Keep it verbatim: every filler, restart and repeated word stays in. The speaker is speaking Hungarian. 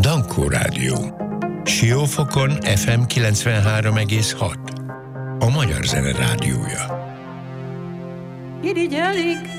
Dankó Rádió. Siófokon ef em kilencvenhárom egész hat. A Magyar Zene Rádiója. Irigyelik